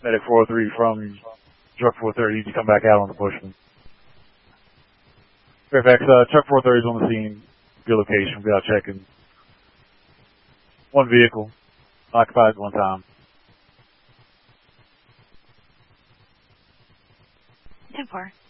Medic 403 from truck 430. You can come back out on the Bushman. Fairfax, truck 430 is on the scene. Good location. We'll be out checking. One vehicle. Occupied at one time. 10-4.